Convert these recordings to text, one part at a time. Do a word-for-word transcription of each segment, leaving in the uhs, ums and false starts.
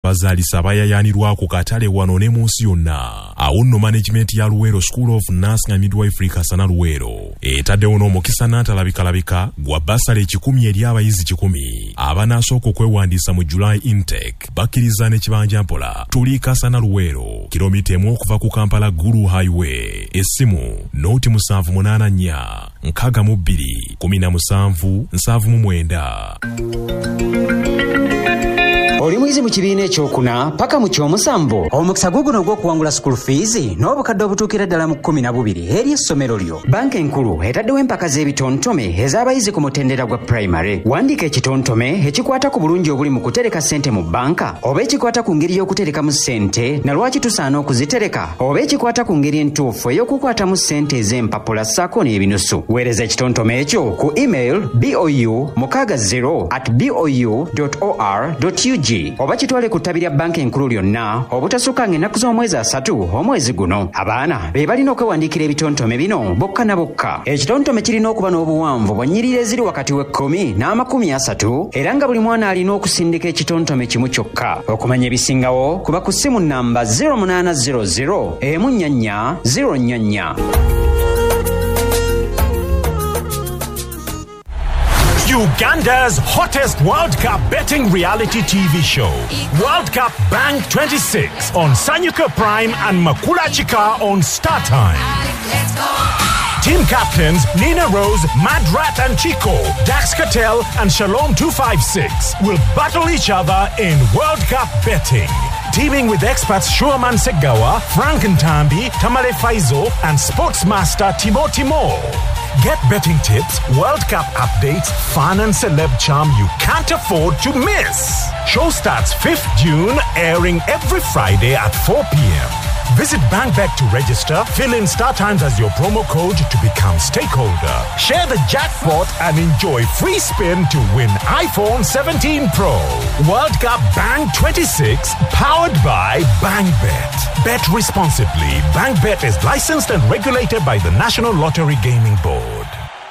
abazaalisa bayayaanirwa ku katale wano ne mu nsi yonna. Awo nno management ya Luweero School of Nursing and Midwifery Kasana Luweero etaddewo n'omukisa n'atalabika gwa basale kikumi eri abayizi kikumi abanaasooka okwewandiisa mu July intake. Bakkiriza n'ekibanja mpola tuli Kasana Luweero kilomita emu okuva ku Kampala Gulu Highway. Essimu noti musanvu munaana nnya nkaaga mu bbiri kumi na musanvu nsanvu mu mwenda. Oli muyizi mu kibiina ekyokuna paka mu kyomusanvu omukisa guguno gw'okuwangula school fees n'obukadde obutuukira ddala mu kkumi na bubiri eri essomero lyo. Banka enkulu etaddewo empaka z'ebitontome ez'abayizi ku mutendera gwa primary. Wandiika ekitontome ekikwata ku bulungi obuli mu kutereka ssente mu banka oba ekikwata ku ngeri y'okuterekamu ssente na lwaki tusaana okuzitereka oba ekikwata ku ngeri entuufu ey'okukwatamu ssente ez'empapula ssaako n'ebinusu. Weereza ekitontome ekyo ku email bou mukaaga zero at bou dot or dot u g oba kitwale ku ttabi lya banka enkulu lyonna obutasukka ng'ennaku z'omwezi asatu omwezi guno. Abaana be balina okwewandiikira ebitontome bino bokka na bokka. Ekitontome kirina okuba n'obuwanvu bwa nnyiriri eziri wakati w'ekkumi n'amakumi asatu era nga buli mwana alina okusindika ekitontome kimu kyokka. Okumanya ebisingawo kuba ku ssimu nnamba zero munana zero zero emu nnya nnya zero nnya nnya. Uganda's hottest World Cup betting reality T V show, World Cup Bang twenty-six on Sanyuka Prime and Makula Chika on Star Time. Team captains Nina Rose, Madrat and Chico, Dax Cattell and Shalom two five six will battle each other in World Cup betting. Teaming with experts Shuaman Segawa, Frank Ntambi, Tamale Faizo and Sportsmaster Timo Timo. Get betting tips, World Cup updates, fun and celeb charm you can't afford to miss. Show starts fifth of June, airing every Friday at four p.m. Visit BankBet to register, fill in Star Times as your promo code to become stakeholder. Share the jackpot and enjoy free spin to win iPhone seventeen Pro. World Cup Bang twenty-six, powered by BankBet. Bet responsibly. BankBet is licensed and regulated by the National Lottery Gaming Board.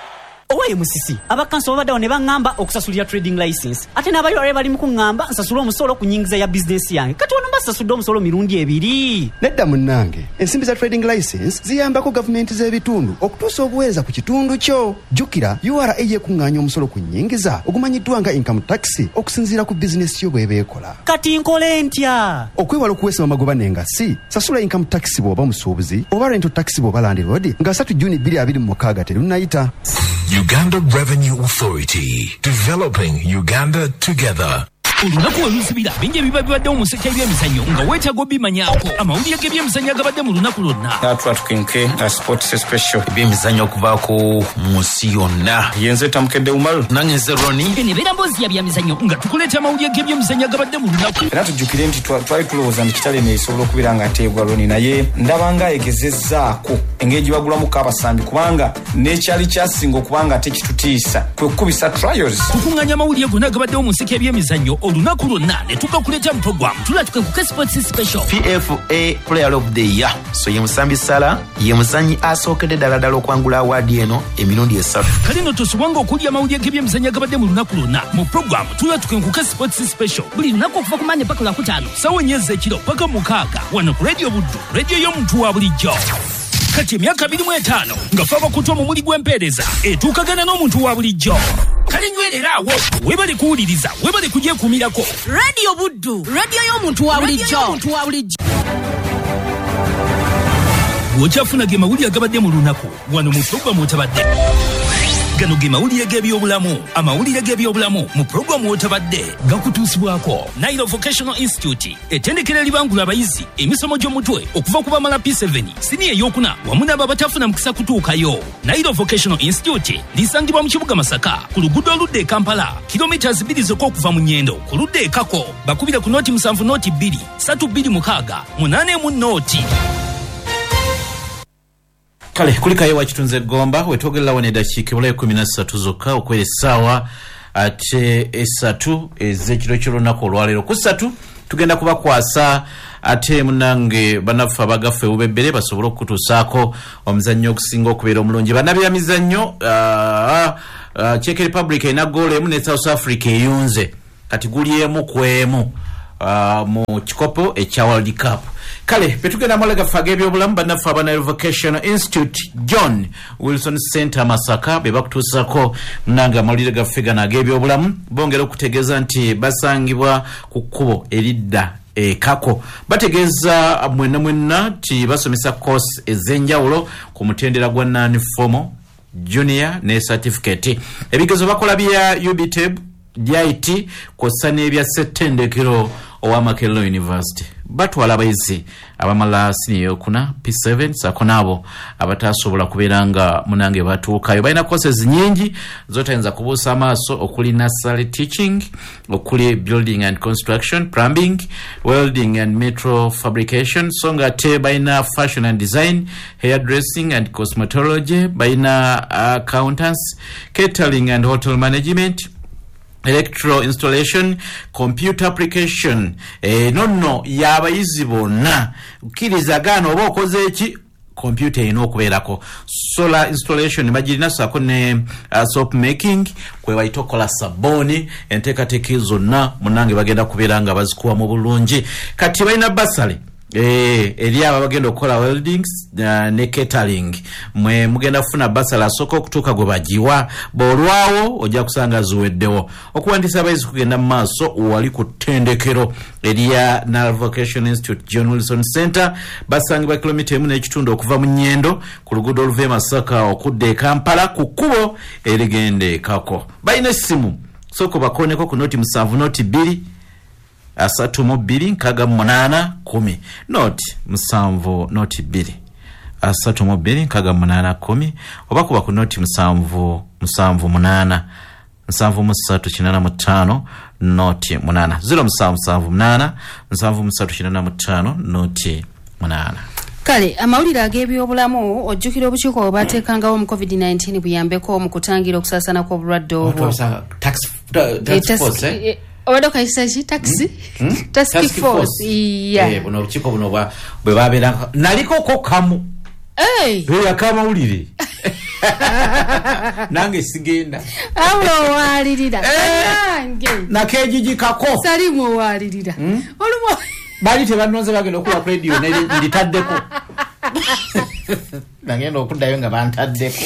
Owaye musisi abakanso babadde ne bangamba okusasulira trading license ate n'abayo ale bali mu kungamba nsasula omusolo ku nyingiza ya business yange kati ono mbasasudde omusolo mirundi ebiri. Nedda munnange ensimbi za trading license ziyambako gavumenti z'ebitundu okutuusa obuweereza ku kitundu kyo. Jjukira U R A yeekuŋŋaanya omusolo ku nyingiza ogumanyiddwa nga income tax okusinziira ku bizinesi yo bw'eba ekola. Kati nkole ntya? Okwewala okuweesa amagoba n'engassi sasula income tax bw'oba musuubuzi oba rental tax bw'oba landlord nga three June twenty twenty-six terunnayita. Uganda Revenue Authority, developing Uganda together. Olunaku olusibira bingi biba bibadde mu sekya by'emizannyo nga weetaaga obimanyaako amawulire g'ebyemizannyo agabadde mu lunaku lwonna. Twatukenke sports special ebyemizannyo okuvaako mu nsi yonna. Yenze Tamukedde Umaru nange nze Roni eno ebeera mboozi ya byemizannyo nga tukuleeta amawulire g'ebyemizannyo agabadde mu lunaku. Era tujjukire nti twali tulowooza nti kitale ne esobola okubeera nga ateebwa Roni naye ndaba nga ayegezezzaako engeri gye bagulamuko abasambi kubanga n'ekyali kyasinga okubanga tekitutiisa kwe kukubisa trials. Tukuŋŋaanya amawulire gonna agabaddewo mu sekya by'emizannyo olunaku lwonna ne tugakuleeta mu program tulatukenkuka sports special. P F A Player of the Year so ye Musambi Sala ye muzannyi asookedde ddala ddala okwangula awaadi eno emirundi esatu. Kale no tosubwanga okulya amawulire g'ebyemizannyo agabadde mu lunaku lwonna mu program tulatukenkuka sports special buli lunaku okuva ku Mande paka Lwakutaano ssaawa nnya ez'ekiro paka mukaaga wano ku Radio Buddu, radio y'omuntu wa bulijjo. Kati emyaka abiri mu etaano nga fe abakutu omumuli gw'empeereza etuukagana n'omuntu wa bulijjo. Kale nywereraawo webale kuwuliriza webale kugyekuumirako. Radio Buddu, radio y'omuntu wa bulijjo. Bw'okyafuna ge mawulire agabadde mu lunaku wano mu pulogulaamu otabadde. Gano ge mawulire g'ebyobulamu amawulire g'ebyobulamu mu pulogulaamu otabadde gakutuusibwako Nairo Vocational Institute ettendekero eribangula abayizi emisomo gy'omutwe okuva ku bamala P seven siniya ey'okuna wamu n'abo abatafuna mukisa kutuukayo. Nairo Vocational Institute lisangibwa mu kibuga Masaka ku luguudo oludda e Kampala kilometers bbiri zokka okuva mu Nnyendo ku ludda e Kako bakubira ku nooti musanvu nooti bbiri ssatu bbiri mukaaga munaana emu nooti. Kale kulikayo wakitunze Gomba wetwogererawo n'eddakiika ebula kumi na ssatu zokka okwera essaawa ate esatu ez'ekiro ky'olunaku olwaleero ku ssatu tugenda kubakwasa ate munange banaffe abagaffe ubebbere basobole okutuusaako omuzannyo okusinga okubeera omulungi. Bannabyamizannyo Czech Republic erina goolo emu ne South Africa eyunze kati guli emu ku emu uh, mu kikopo ekya World Cup. Kale petugenda malaga fage byobulamu bannaffe aba Nile Vocational Institute John Wilson Center Masaka be bakutusako nanga malire gaffe gana ag'ebyobulamu bongera okutegeeza nti basangibwa ku kkubo eridda e kako bategeeza mwenna mwenna ti basomesa course ez'enjawulo ku mutendera gwa non-formal junior ne certificate. Ebigezo bakola bya U B T E B D I T kosa n'ebya ssettendekero owa Makerere University. Batwala abayizi abamala senior kuna P seven sako nabo abatasobola kuberanga munange batuukayo. Balina courses nyingi zotayinza kubuusa amaaso okuli nursery teaching, okuli building and construction, plumbing, welding and metal fabrication, songa te balina fashion and design, hairdressing and cosmetology, balina accountants, catering and hotel management, electro installation, computer application. Eh, no no yabayizi bonna ukiriza gano oba okoze eki computer ino okubeerako. Solar installation bagirina sako ne uh, soap making kwe bayitokola saboni enteekateeka zonna munange bagenda kubeera nga bazikuwa mu bulungi. Kati balina basale Eh, eri aba bagenda okukola weldings uh, ne catering mwe mugenda kufuna basala asooka okutuuka gwe bagiwa bw'olwawo ojja kusanga ziweddewo. Okuwandiisa abayizi kugenda mu maaso wali ku ttendekero erya Nile Vocational Institute John Wilson Center. Basangibwa kilomita emu n'ekitundu okuva mu Nnyendo ku luguudo oluva e Masaka okudda e Kampala ku kkubo erigenda e Kako. Balina essimu sooka bakooneko ku noti musanvu noti bbiri asatu mu bbiri nkaga munaana kumi noti musanvu noti bbiri asatu mu bbiri nkaga munaana kumi oba kuba ku noti musanvu musanvu munaana musanvu mu ssatu kinaana mu ttaano noti munaana zero musanvu musanvu munaana musanvu mu ssatu kinaana mu ttaano noti munaana. Kale amawulire ag'ebyobulamu ojjukira obukiiko bwe baateekangawo mu covid nineteen buyambeko mu kutangira okusaasana kw'obulwadde obwo. Obado kaisaji taxi hmm? task, task force, force. Yeah. Eh buno chiko buno ba bwe babera naliko ko kamu eh hey. Ya kama ulire nange sigenda awo walirira nange na kejiji kako salimu walirira hmm? Olumo bali te banonze bagenda okuwa radio ne nditaddeko nangendo okudayo nga bantaddeko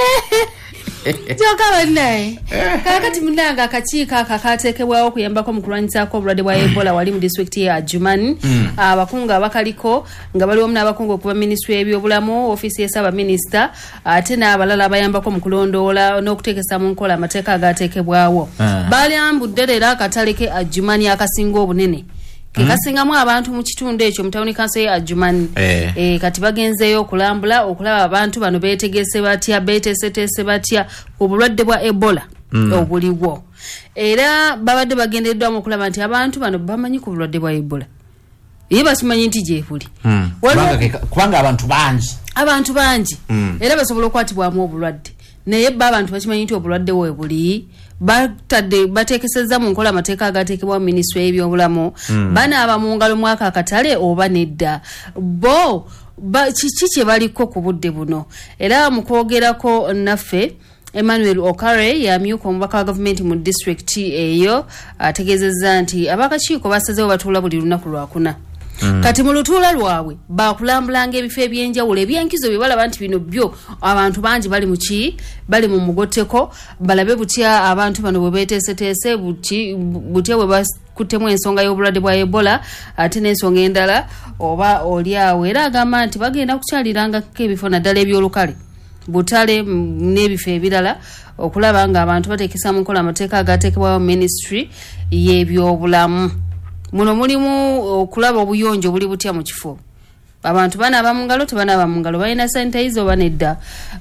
Joka banaye kakati munanga akakiika akakateekebwawo okuyambako mu kulwanyisako obulwadde bwa Ebola wali mu district ya Adjumani. mm. Abakungu abakaliko nga baliwo n'abakungu okuva ministry y'ebyobulamu office y'essaba minisita ate n'abalala abayambako mu kulondoola n'okuteekesa mu nkola amateeka agaateekebwawo. mm. Balyambudde leero akatale ke Adjumani akasinga obunene kekasingamu abantu mu kitundu ekyo mu tawuni kanso ya Adjumani. eh. eh, kati bagenzeeyo okulambula okulaba abantu bano beetegese batya beeteeseteese batya obulwadde bwa Ebola mm. obuliwo era babadde bagendeddwamu okulaba nti abantu bano bamanyi ku bulwadde bwa Ebola ye basimanyi nti gye buli mm. kubanga abantu bangi abantu bangi mm. era basobola okukwatibwamu obulwadde naye bba abantu bakimanyi nti obulwadde bwe buli batadde bateekesezza mu nkola amateeka agateekebwa mu minisitule y'ebyobulamu. mm. Banaaba mu ngalo mwaka akatale oba nedda bo ba, kiki kye baliko ku budde buno. Era mu kwogerako naffe Emmanuel Okare yamyuka omubaka wa gavumenti mu district eyo ategeezezza nti abakakiiko basazeewo batuula buli lunaku lwakuna. Mm. Kati mu lutuula lwabwe bakulambulanga ebifo ebyenjawulo ebyenkizo bye balaba nti bino byo abantu bangi bali mu ki bali mu mugotteko balabe butya abantu bano bwe beeteeseteese buti butya bwe bakuttemu ensonga y'obulwadde bwa Ebola ate n'ensonga endala oba oli awo. Era agamba nti bagenda kukyalirangako ebifo naddala ebyolukale butale n'ebifo ebirala okulaba nga abantu bateekesa mu nkola amateeka agateekebwawo ministry y'ebyobulamu. Muno mulimu okulaba obuyonjo buli butya mu kifo. Abantu banaaba mu ngalo tebanaaba mu ngalo balina sanitizer oba nedda.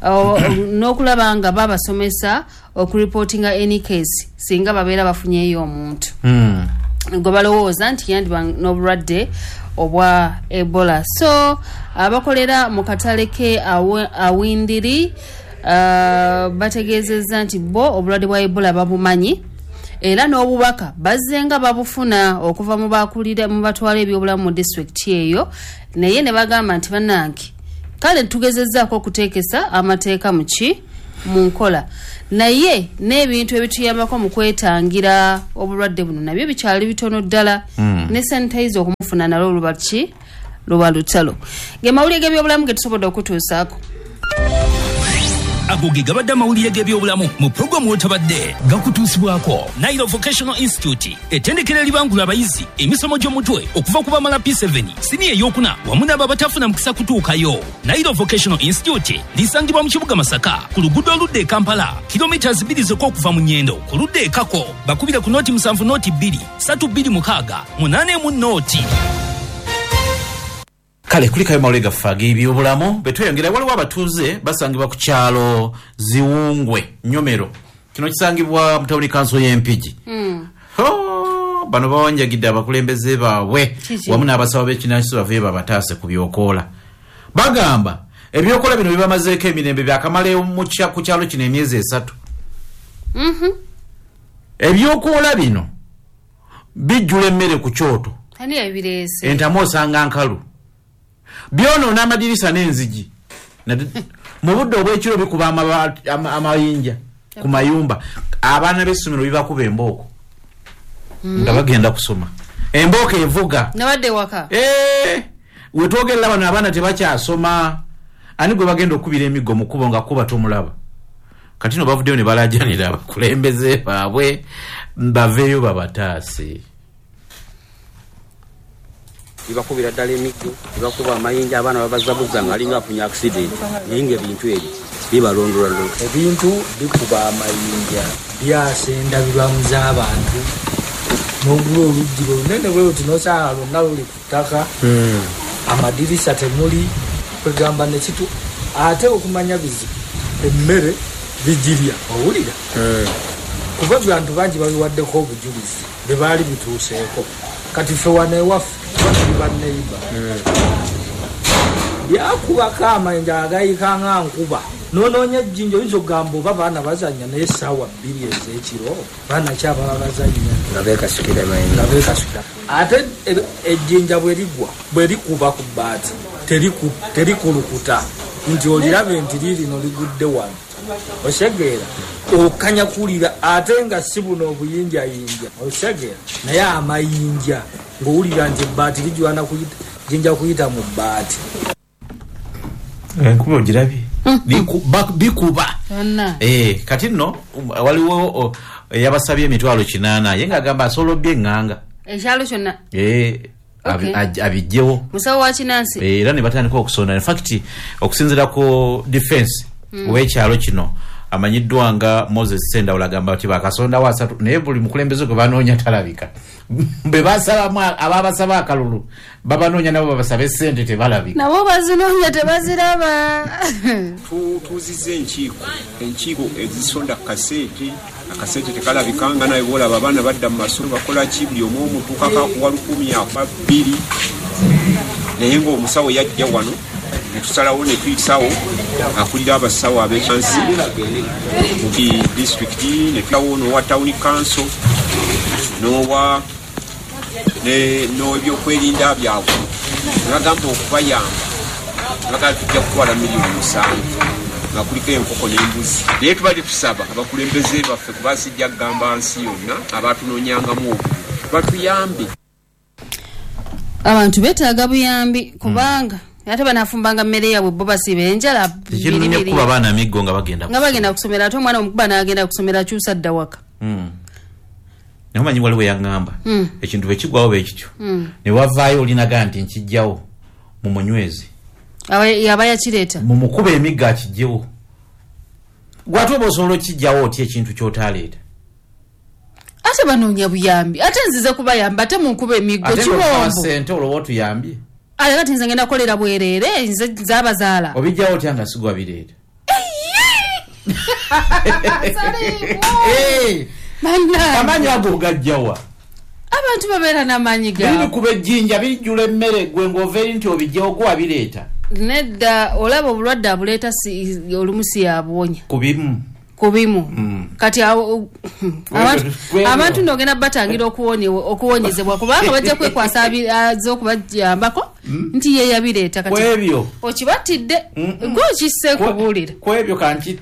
N'okulaba nga babasomesa okureportinga any case singa babeera bafunyeeyo omuntu. mm. Gwe balowooza nti yandiba n'obulwadde obwa Ebola. So abakolera mu katale ke Awindiri uh, bategeezezza nti bo obulwadde bwa Ebola babumanyi era n'obubaka bazzenga babufuna okuva mu bakulira mu batwala ebyobulamu mu district eyo naye ne bagamba nti bannange kale tugezezzaako okuteekesa amateeka mu ki mu nkola naye n'ebintu ebituyambako mu kwetangira obulwadde buno nabyo bikyali bitono ddala mm. ne sanitizer okumufuna nalo luba ki luba lutalo ng'amawulire g'ebyobulamu ge tusobodde okutuusaako ago ge gabadde amawulire g'ebyobulamu mu pulogulaamu wetabadde gakutuusibwako Nairo Vocational Institute ettendekero eribangula abayizi emisomo gy'omutwe okuva ku bamala P seven siniya eyokuna wamu n'abo abatafuna mukisa kutuukayo. Nairo Vocational Institute lisangibwa mu kibuga Masaka ku luguudo oludda e Kampala kilomita bbiri zokka okuva mu nnyendo ku ludda e Kako bakubira ku nooti musanvu nooti bbiri ssatu bbiri mukaaga munaana emu nooti. Kale kulikayo mawulire gaffe ag'ebyobulamu betweyongera waliwo abatuuze basangibwa ku kyalo Ziwungwe Nyomero kino kisangibwa mu tawuni kanso y'Empigi mm. oh, bano bawanjagidde abakulembeze baabwe wamu n'abasawo b'ekinnansi bave babataase ku byokoola bagamba ebyokola bino bibamazeeko emirembe byakamala ku kyalo kino emyezi esatu mm-hmm. ebyokola bino bijjula emmere ku kyoto ani yabireese entamu osanga nkalu byonoona amadirisa n'enzigi mu budde obw'ekiro bikuba amayinja ku mayumba abaana b'essomero bibakuba embooko nga bagenda kusoma embooko evuga nabadde waka eh wetwogerera bano abaana tebakyasoma ani gwe bagenda okubira emiggo mu kkubo nga kuba tomulaba kati no bavuddeyo ne balajanira abakulembeze baabwe baveeyo babataase ibakubira ddala emiggo ibakuba amayinja abaana babazabuza nga alinga afunye accident naye nga ebintu ebyo bibalondolalo ebintu bikuba amayinja byasenda bibamuza abantu n'ogula oluggi lunene bwe luti nosaala lwonna luli ku ttaka amadirisa temuli kwegamba nekitu ate okumanya bizibu emmere bigirya owulira kuba bantu bangi babiwaddeko obujulizi bwe baali bituuseeko kati ffe waneewaffe baneiba byakubako amayinja agayikanga nkuba nononya ejjinja oyinza okugamba oba baana bazanya naye essaawa bbiri ez'ekiro baana ki ababa bazanya nga beekasikira nga beekasikira ate ejjinja bwe ligwa bwe likuba ku bbaati terikulukuta nti olirabe nti liirino ligudde wano osegeera okanya kulira ate nga si buno obuyinjayinja osegeera naye amayinja ng'owulira nti ebbaati lijwana jinja kuyita mu bbaati enkuba ogirabye bikuba eh kati nno waliwo yabasabye emitwalo kinaana ye ng'agamba asolobye eŋŋanga ekyalo kyonna eh abijjewo musawo wa kinansi era ne batandika okusonda in fact okusinziira ku defense ow'ekyalo kino amanyiddwa nga Moses Sendawula agamba nti bakasondawo asatu naye buli mukulembeze gwe banoonya talabika bwe basabamu ababasaba akalulu babanoonya nabo babasaba essente tebalabika nabo bazinoonya tebaziraba tuuziza enkiiko enkiiko ezisonda kaseete akaseete tekalabikanga naye boolaba abaana badda mu masomero bakola ki buli omu omutuukako akuwa lukumi akuwa bbiri naye ng'omusawo yajja wano netusalawo netuyitawo akulira abasawo ab'ekyansi mu disitulikiti netulawo n'owa tawuni kanso n'owa n'ebyokwerinda byabwe nebagamba okubayamba nebagamba tujja kutwala miliyoni musanvu nga kuliko enkoko n'embuzi naye tubadde tusaba abakulembeze baffe kuba sijja kugamba nsi yonna abatunoonyangamu obululu batuyambe abantu beetaaga buyambi kubanga ate banafumbanga mmere yaabwe bo basiba enjala ekirunya kuba baana miggo nga bagenda nga bagenda kusomera ate omwana omukuba n'agenda kusomera kyusa dda waka naye omanyi waliwo yaŋŋamba ekintu bwe kigwawo bwe kityo ne wavaayo olinaga nti nkijjawo mu munywezi yaba yakireeta mu mukuba emigga akijjewo gwate oba osobola okijjawo otya ekintu ky'otaaleeta ate banoonya buyambi ate nzize kubayamba ate munkuba emiggo kiwombo sente olwowa otuyambye ale kati nze ngenda kukolera bwereere nze zabazaala obijjawo otya nga sigwa bireeta amanyi ago gajjawa abantu babeera n'amaanyi gaabwe bibikuba ejjinja bijjula emmere gwe ng'ova eri nti obijjawo gwe wabireeta nedda olaba obulwadde abuleeta olumu si yabuwonya kubimu kubimu kati abantu n'ogenda batangira okuwonyezebwa kubanga bajja kwekwasa az'okubajambako nti ye yabireeta kati kwebyo okibatidde gwe okisse kubuulira kwebyo kanki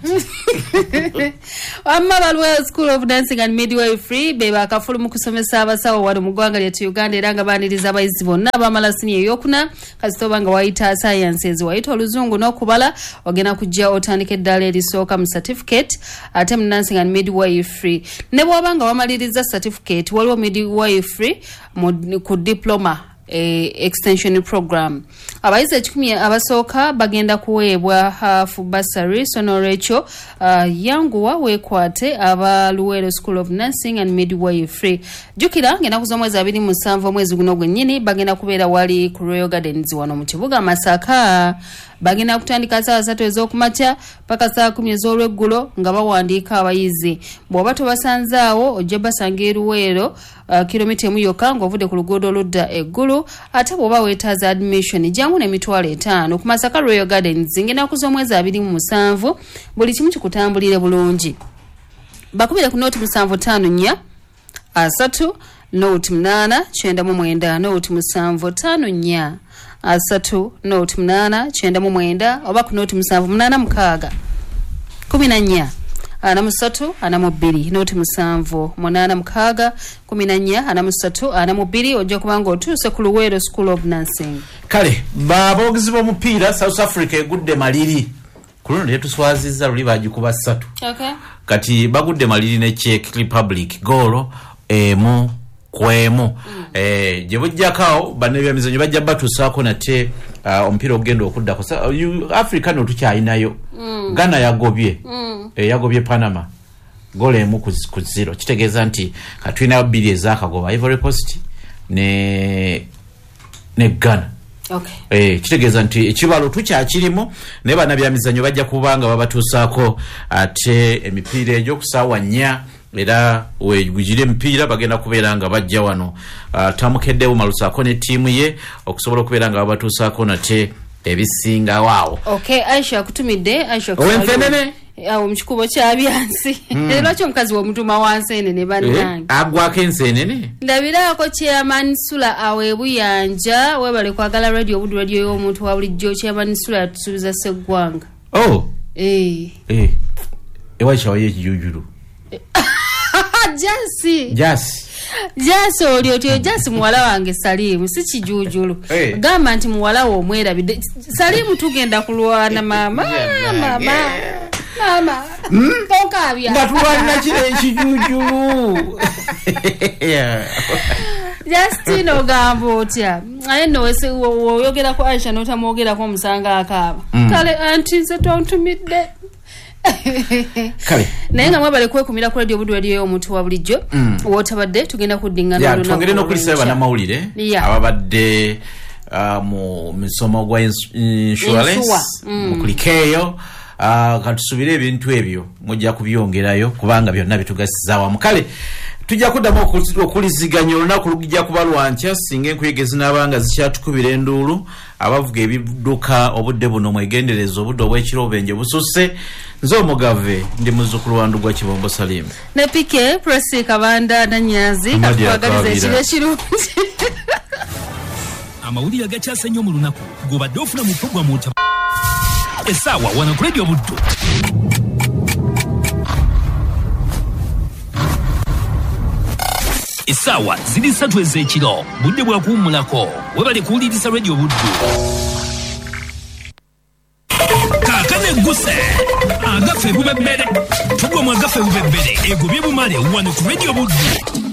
wamma Balwero School of Dancing and Midwifery be bakafulu mu kusomesa abasawo wano mu ggwanga lyettu Uganda era nga baaniriza abayizi bonna abamala siniya eyokuna kasitoba nga wayita sciences wayita oluzungu n'okubala ogenda kujja otandika eddala erisooka mu certificate ate mu dancing and midwifery ne bw'oba nga wamaliriza certificate waliwo midwifery ku diploma E, extension program abayizi ekikumi abasooka bagenda kuweebwa half bursary so noolwekyo uh, yanguwa weekwate aba Luwero School of Nursing and Midwifery jjukira ng'ennaku z'omwezi abiri mu musanvu omwezi guno gwennyini bagenda kubeera wali ku Royal Gardens wano mu kibuga Masaka bagenda kutandika saawa ssatu ez'okumakya paka saa kumi ez'olweggulo nga bawandiika abayizi bw'oba tobasanzaawo ojja basanga e Luwero uh, kilomita emu yokka ng'ovudde ku luguudo oludda eggulu ate bw'oba weetaaza admission jangu n'emitwalo etaano ku Masaka Royal Gardens ng'ennaku z'omwezi abiri mu musanvu buli kimu kikutambulire bulungi bakubire ku nooti musanvu ttaano nnya asatu nooti munaana kyenda mu mwenda nooti musanvu ttaano nnya asatu nooti munaana kyenda mu mwenda oba ku nooti musanvu munaana mukaaga kumi na nnya ana musatu ana mu bbiri nooti musanvu munaana mukaaga kumi na nnya ana musatu ana mu bbiri ojja kubanga otuuse ku Luwero School of Nursing. Kale baboogezi b'omupiira South Africa egudde maliri ku luno lyetuswazizza luli bagikuba ssatu okay. Kati bagudde maliri ne Czech Republic goolo emu kwemu mm. eh gye bujjakawo banne byamizanyo bajja batusaako nate uh, omupiira ogenda okuddako uh, Africa no tukyayinayo mm. Ghana yagobye mm. eh, yagobye Panama goolo emu ku zero kitegeeza nti katwina bbiri ezakagoba Ivory Coast ne ne Ghana. Okay. Eh kitegeeza nti ekibalo tukyakirimu ne bana byamizanyo bajja kubanga babatusaako ate emipiira egyo kusaawa nnya era wegujire emipiira bagenda kubeera nga bajja wano uh, tamukeddewo malusaako ne ttiimu ye okusobola okubeera nga babatuusaako nate ebisinga waawo. Okay, Aisha akutumidde Aisha ow'enfenene awo mu kikubo kya byansi mm. Lwaki omukazi w'omutuma wansenene bannange eh, agwako ensenene ndabiraako chairman Sula aweebuyanja webale kwagala radio obudu radio y'omuntu wa bulijjo chairman Sula yatusuubiza sseggwanga oh eh eh ewaisha waye ekijujulu Jasi Jasi Jasi oli otyo Jasi muwala wange Salimu si kijujulu hey. Gamba nti muwala wo omwerabidde Salimu tugenda kulwana mama mama mama hmm? Tokabya batulwana kire ekijujulu Justino gambo otya aye no wese oyogera ko Aisha notamwogera ko musanga akaba mm. Kale anti se tontumidde kale naye nga mwabale kwekumira ku radio obudu radio y'omuntu wa bulijjo mm. wotabadde tugenda kuddingana yeah, twongere n'okulisaba bannamawulire yeah. ababadde uh, mu misomo gwa insurance mm. mukulikeeyo uh, katusubire ebintu ebyo mujja kubyongerayo kubanga byonna bitugasiza wamu. Kale tujja kuddamu okuliziganya olunaku lugijja kuba lwankya singa enkuyege zinaabanga zikyatukubira enduulu abavuga ebidduka obudde buno mwegendereza obudde obw'ekiro obubenje bususse. Nze omugave ndi muzzukulu wa Ndugwa Kibombo Salimu ne Pike Presi Kabanda Danyazi katwagaliza ekiro ekirungi amawulire agakyasa nnyo mu lunaku gobadde ofuna mu programu ota essaawa wano ku radio buddu essaawa ziri ssatu ez'ekiro budde bwakuwummulako webale kuwuliriza radio buddu kaakane egguse agafe bubembere tugwa mu agafe bubembere egobye bumale wano ku radio buddu